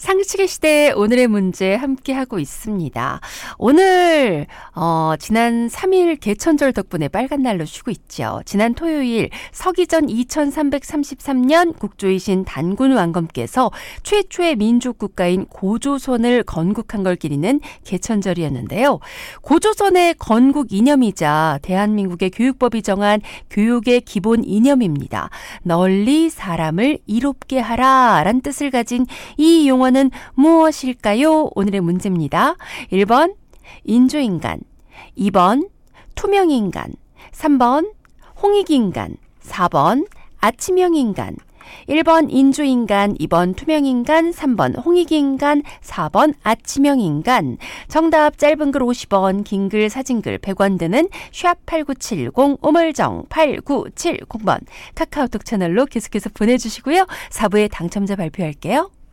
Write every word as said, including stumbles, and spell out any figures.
상식의 시대 오늘의 문제 함께하고 있습니다. 오늘 어, 지난 삼 일 개천절 덕분에 빨간 날로 쉬고 있죠. 지난 토요일 서기전 이천삼백삼십삼 년 국조이신 단군 왕검께서 최초의 민족국가인 고조선을 건국한 걸 기리는 개천절이었는데요. 고조선의 건국 이념이자 대한민국의 교육법이 정한 교육의 기본 이념입니다. 널리 사람을 이롭게 하라 라는 뜻을 가진 이 용어는 무엇일까요? 오늘의 문제입니다. 일 번 인조인간, 이 번 투명인간, 삼 번 홍익인간, 사 번 아치명인간. 일 번 인조인간, 이 번 투명인간, 삼 번 홍익인간, 사 번 아치명인간. 정답 짧은 글 오십 원, 긴 글 사진글 백 원 드는 샵 팔구칠공 우물정 팔구칠공 번 카카오톡 채널로 계속해서 보내주시고요. 사 부에 당첨자 발표할게요.